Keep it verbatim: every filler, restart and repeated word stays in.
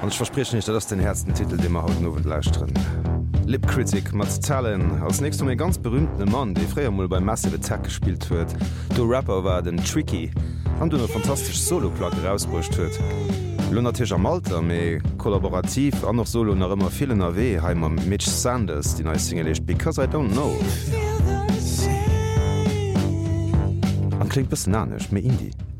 Und ich verspreche nicht, dass das den ersten Titel, den wir heute Abend lauschtern. Lip Critic mat Talon als nächst um e ganz berühmten Mann, déi fréier moll bei Massive Attack gespielt huet. Do Rapper war den Tricky, an du e fantastisch Soloplatte rausbrucht huet. Lunnertech am Alter méi kollaborativ an noch Solo nach ëmmer vielen A W heim am Mitch Sanders, die neue Single lecht Because I don't know. An klingt bis nanech méi Indie.